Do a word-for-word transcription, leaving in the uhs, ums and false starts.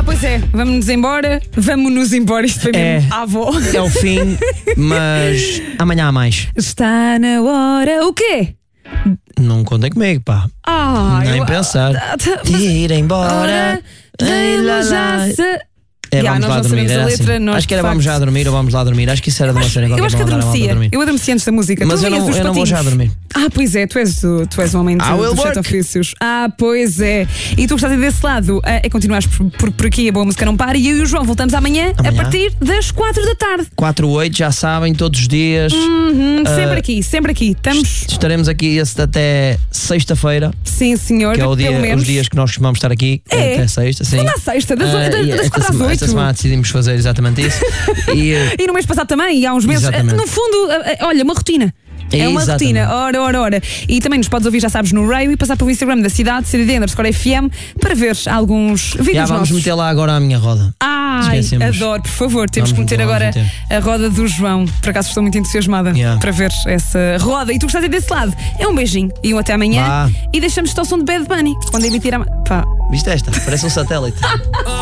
Ah, pois é, vamos-nos embora, vamos-nos embora, isto foi mesmo É. à avó. É o fim, mas amanhã há mais. Está na hora. O quê? Não contem comigo, pá. Ah, Nem eu- pensar. Ah, tá, De ir embora. Ei, lá, vamos já lá. se... É, Já, vamos nós lá não dormir. sabemos Era a letra, assim. nós, Acho que era de vamos facto. já dormir ou vamos lá dormir. Acho que isso era de uma série Eu acho que adormecia. Eu adormecia antes da música. Mas tu eu ouvias não- os eu não vou já patinhos. dormir. Ah, pois é, tu és, o- tu és um homem de, I will dos sete work. ofícios. Ah, pois é. E tu gostaste desse lado, ah, é continuares por, por, por aqui, a boa música não para. E eu e o João voltamos amanhã, Amanhã. a partir das quatro da tarde. quatro oito, já sabem, todos os dias. Uhum, Ah, sempre aqui, sempre aqui. Estamos. Estaremos aqui esse até sexta-feira, Sim, senhor. que é o dia, pelo menos. os dias que nós costumamos estar aqui. É. Até sexta, sim. Segunda à sexta, das, Ah, das, e das esta quatro às semana- Esta oito. semana decidimos fazer exatamente isso. e, eh, E no mês passado também, e há uns meses. Exatamente. No fundo, eh, eh, olha, uma rotina. É uma Exatamente. rotina, ora, ora, ora. E também nos podes ouvir, já sabes, no Raio e passar pelo Instagram da cidade, C D D underscore F M, para ver alguns vídeos já vamos nossos. meter lá agora a minha roda. Ai, Esquecemos. adoro, por favor. Temos Vamos que meter meter, agora vamos a roda do João. Por acaso estou muito entusiasmada Yeah. para ver essa roda. E tu gostaste desse lado? É um beijinho e um até amanhã. Vá. E deixamos-te ao som de Bad Bunny quando emitir a. Pá. Viste esta? Parece um satélite.